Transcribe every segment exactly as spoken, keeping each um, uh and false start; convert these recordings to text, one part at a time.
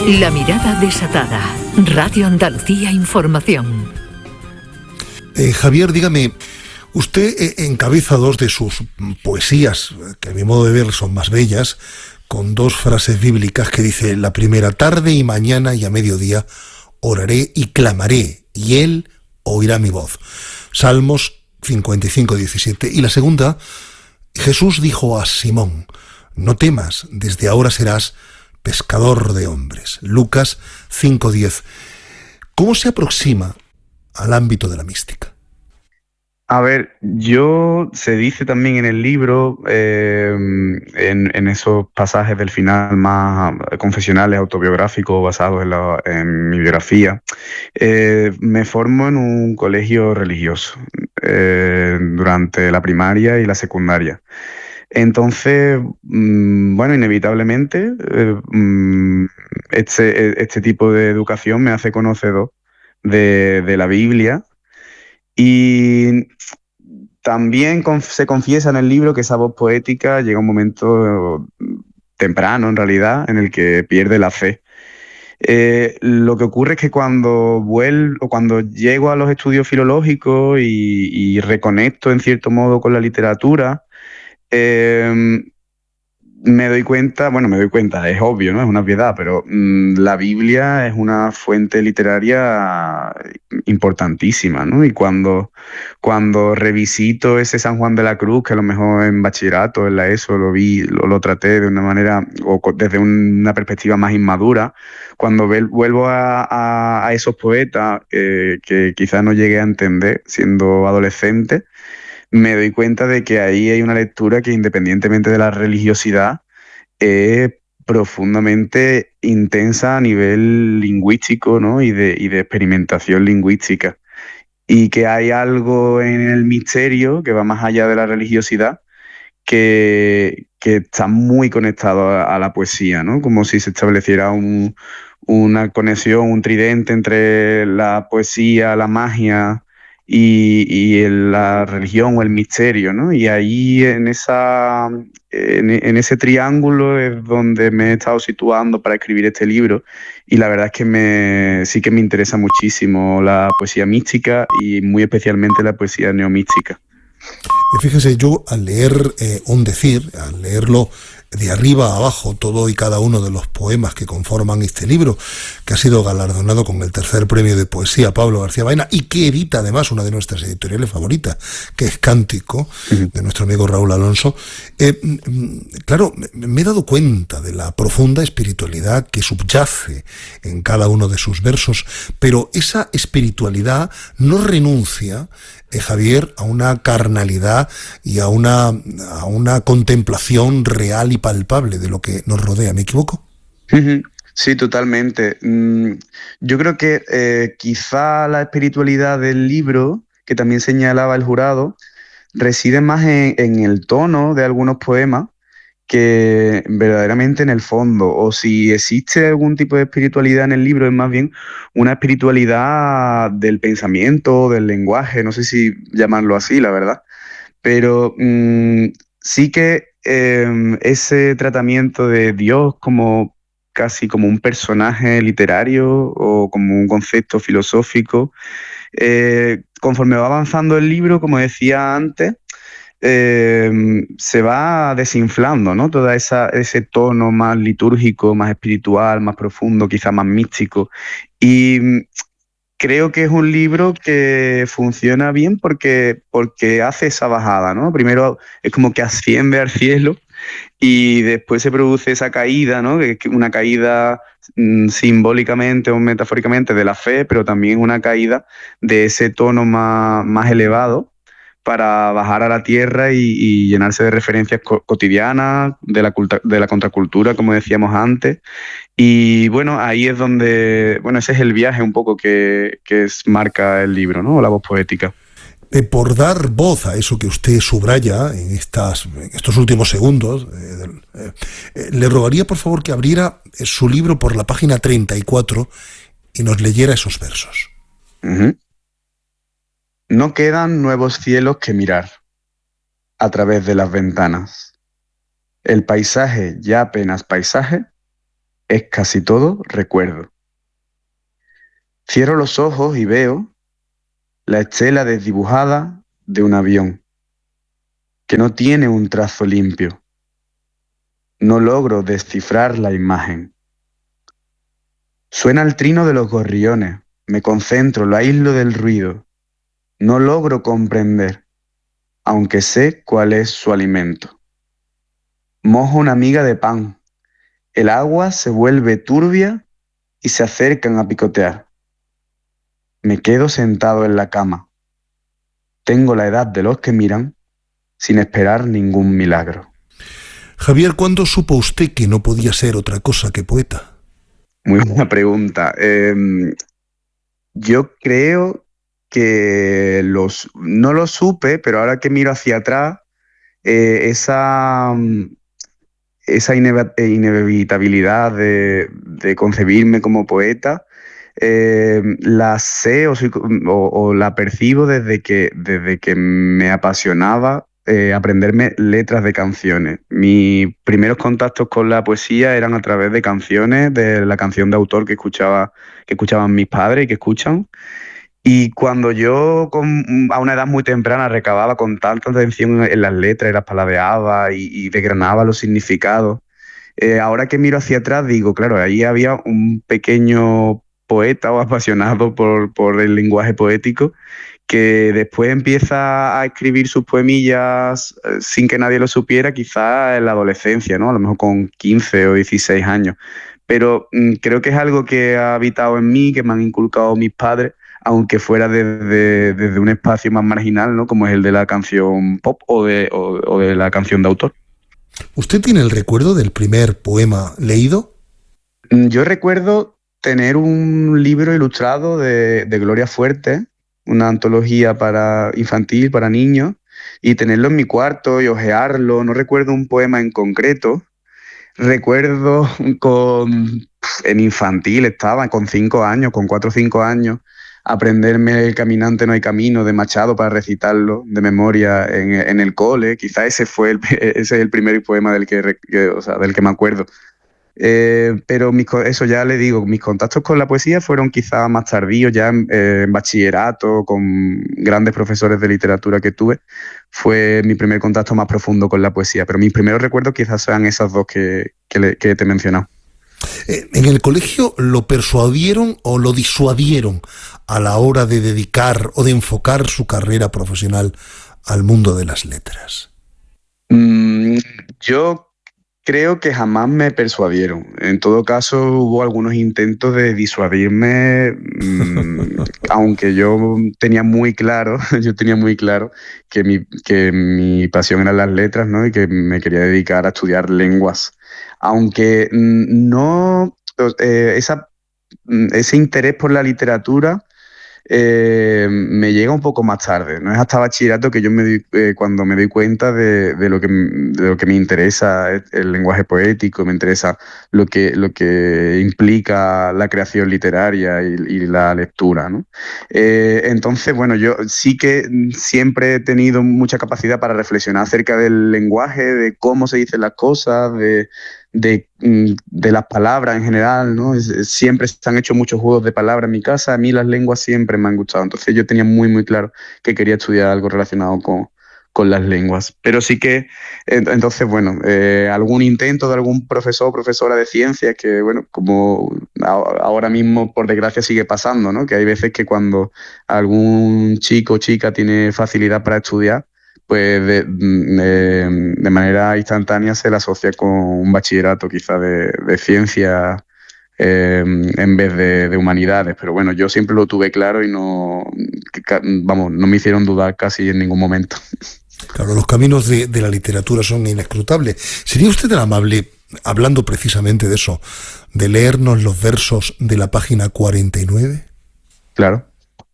La mirada desatada. Radio Andalucía Información. Eh, Javier, dígame, usted eh, encabeza dos de sus poesías, que a mi modo de ver son más bellas, con dos frases bíblicas que dice: la primera, tarde y mañana y a mediodía oraré y clamaré, y Él oirá mi voz. Salmos cincuenta y cinco, diecisiete. Y la segunda, Jesús dijo a Simón: no temas, desde ahora serás pescador de hombres. Lucas cinco, diez. ¿Cómo se aproxima al ámbito de la mística? A ver, yo, se dice también en el libro, eh, en, en esos pasajes del final más confesionales, autobiográficos, basados en, la, en mi biografía, eh, me formo en un colegio religioso eh, durante la primaria y la secundaria. Entonces, mmm, bueno, inevitablemente, eh, mmm, este, este tipo de educación me hace conocedor de, de la Biblia. Y también conf- se confiesa en el libro que esa voz poética llega a un momento temprano, en realidad, en el que pierde la fe. Eh, lo que ocurre es que cuando vuelvo, cuando llego a los estudios filológicos y, y reconecto en cierto modo con la literatura, eh, me doy cuenta, bueno, me doy cuenta, es obvio, ¿no? Es una obviedad, pero mmm, la Biblia es una fuente literaria importantísima, ¿no? Y cuando, cuando revisito ese San Juan de la Cruz, que a lo mejor en bachillerato, en la ESO, lo vi, lo, lo traté de una manera, o co- desde una perspectiva más inmadura, cuando ve- vuelvo a, a- a esos poetas eh, que quizás no llegué a entender siendo adolescente, me doy cuenta de que ahí hay una lectura que, independientemente de la religiosidad, es profundamente intensa a nivel lingüístico, ¿no? y de, y de experimentación lingüística. Y que hay algo en el misterio que va más allá de la religiosidad, que, que está muy conectado a, a la poesía, ¿no? Como si se estableciera un, una conexión, un tridente entre la poesía, la magia y, y el- la religión o el misterio, ¿no? Y ahí en, esa, en, en ese triángulo es donde me he estado situando para escribir este libro, y la verdad es que me, sí que me interesa muchísimo la poesía mística y muy especialmente la poesía neomística. Y fíjese, yo al leer eh, un decir, al leerlo de arriba a abajo, todo y cada uno de los poemas que conforman este libro, que ha sido galardonado con el tercer premio de poesía Pablo García Baena, y que edita además una de nuestras editoriales favoritas, que es Cántico, uh-huh, de nuestro amigo Raúl Alonso, eh, claro, me he dado cuenta de la profunda espiritualidad que subyace en cada uno de sus versos, pero esa espiritualidad no renuncia, eh, Javier, a una carnalidad y a una, a una contemplación real y palpable de lo que nos rodea. ¿Me equivoco? Sí, totalmente. Yo creo que eh, quizá la espiritualidad del libro, que también señalaba el jurado, reside más en, en el tono de algunos poemas que verdaderamente en el fondo. O si existe algún tipo de espiritualidad en el libro, es más bien una espiritualidad del pensamiento, del lenguaje, no sé si llamarlo así, la verdad. Pero mmm, sí que eh, ese tratamiento de Dios como casi como un personaje literario o como un concepto filosófico, eh, conforme va avanzando el libro, como decía antes, eh, se va desinflando, ¿no? Todo esa, ese tono más litúrgico, más espiritual, más profundo, quizá más místico. Y creo que es un libro que funciona bien porque, porque hace esa bajada, ¿no? Primero es como que asciende al cielo y después se produce esa caída, ¿no? Que es una caída mmm, simbólicamente o metafóricamente de la fe, pero también una caída de ese tono más, más elevado para bajar a la tierra y, y llenarse de referencias co- cotidianas, de la, culta, de la contracultura, como decíamos antes. Y bueno, ahí es donde, bueno, ese es el viaje un poco que, que es, marca el libro, ¿no? La voz poética. Eh, por dar voz a eso que usted subraya en, estas, en estos últimos segundos, eh, eh, eh, le rogaría por favor que abriera eh, su libro por la página treinta y cuatro y nos leyera esos versos. Uh-huh. No quedan nuevos cielos que mirar a través de las ventanas. El paisaje, ya apenas paisaje, es casi todo recuerdo. Cierro los ojos y veo la estela desdibujada de un avión que no tiene un trazo limpio. No logro descifrar la imagen. Suena el trino de los gorriones. Me concentro, lo aíslo del ruido. No logro comprender, aunque sé cuál es su alimento. Mojo una miga de pan. El agua se vuelve turbia y se acercan a picotear. Me quedo sentado en la cama. Tengo la edad de los que miran sin esperar ningún milagro. Javier, ¿cuándo supo usted que no podía ser otra cosa que poeta? Muy buena pregunta. Eh, yo creo que los, no lo supe, pero ahora que miro hacia atrás, eh, esa, esa ineva- inevitabilidad de, de concebirme como poeta, eh, la sé o, soy- o- o la percibo desde que, desde que me apasionaba eh, aprenderme letras de canciones. Mis primeros contactos con la poesía eran a través de canciones, de la canción de autor que escuchaba, que escuchaban mis padres y que escuchan. Y cuando yo con, a una edad muy temprana recababa con tanta atención en las letras y las palabreaba y, y desgranaba los significados, eh, ahora que miro hacia atrás digo, claro, ahí había un pequeño poeta o apasionado por, por el lenguaje poético que después empieza a escribir sus poemillas eh, sin que nadie lo supiera, quizás en la adolescencia, ¿no? A lo mejor con quince o dieciséis años. Pero mm, creo que es algo que ha habitado en mí, que me han inculcado mis padres, aunque fuera desde, desde un espacio más marginal, ¿no? Como es el de la canción pop o de, o, o de la canción de autor. ¿Usted tiene el recuerdo del primer poema leído? Mm, Yo recuerdo tener un libro ilustrado de, de Gloria Fuerte, una antología para infantil, para niños, y tenerlo en mi cuarto y hojearlo. No recuerdo un poema en concreto. Recuerdo con, en infantil estaba, con cinco años, con cuatro o cinco años, aprenderme El caminante no hay camino de Machado para recitarlo de memoria en, en el cole. Quizá ese fue el, ese es el primer poema del que, re- que, o sea, del que me acuerdo. Eh, pero mis co- eso ya le digo, mis contactos con la poesía fueron quizá más tardíos, ya en, eh, en bachillerato, con grandes profesores de literatura que tuve. Fue mi primer contacto más profundo con la poesía, pero mis primeros recuerdos quizás sean esas dos que, que, le- que te he mencionado. Eh, ¿En el colegio lo persuadieron o lo disuadieron a la hora de dedicar o de enfocar su carrera profesional al mundo de las letras? Mm, yo creo que jamás me persuadieron. En todo caso, hubo algunos intentos de disuadirme, mm, aunque yo tenía muy claro, yo tenía muy claro que mi, que mi pasión eran las letras, ¿no? Y que me quería dedicar a estudiar lenguas. Aunque mm, no, eh, esa, mm, ese interés por la literatura eh, me llega un poco más tarde. No es hasta bachillerato que yo me doy, eh, cuando me doy cuenta de, de lo que, de lo que me interesa el, el lenguaje poético, me interesa lo que, lo que implica la creación literaria y, y la lectura, ¿no? Eh, entonces, bueno, yo sí que siempre he tenido mucha capacidad para reflexionar acerca del lenguaje, de cómo se dicen las cosas, de de, de las palabras en general, ¿no? Es, siempre se han hecho muchos juegos de palabras en mi casa, a mí las lenguas siempre me han gustado, entonces yo tenía muy muy claro que quería estudiar algo relacionado con, con las lenguas, pero sí que, entonces bueno, eh, algún intento de algún profesor o profesora de ciencias que, bueno, como ahora mismo por desgracia sigue pasando, ¿no? Que hay veces que cuando algún chico o chica tiene facilidad para estudiar, pues de, de, de manera instantánea se la asocia con un bachillerato quizá de, de ciencia eh, en vez de, de humanidades. Pero bueno, yo siempre lo tuve claro y no, vamos, no me hicieron dudar casi en ningún momento. Claro, los caminos de, de la literatura son inescrutables. ¿Sería usted tan amable, hablando precisamente de eso, de leernos los versos de la página cuarenta y nueve? Claro.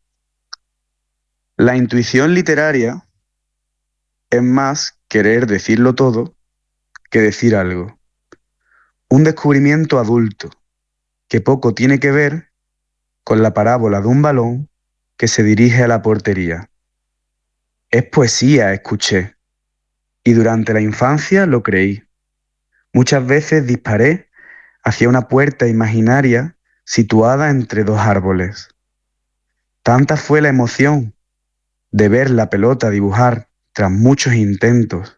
La intuición literaria es más querer decirlo todo que decir algo. Un descubrimiento adulto que poco tiene que ver con la parábola de un balón que se dirige a la portería. Es poesía, escuché, y durante la infancia lo creí. Muchas veces disparé hacia una puerta imaginaria situada entre dos árboles. Tanta fue la emoción de ver la pelota dibujar tras muchos intentos